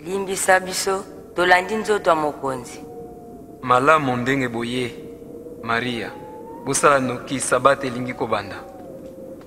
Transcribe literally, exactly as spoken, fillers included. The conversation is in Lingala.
limbisa biso tolandi nzoto ya mokonzi. Malamu ndenge boye, Maria. Bosala noki sabate elingi kobanda.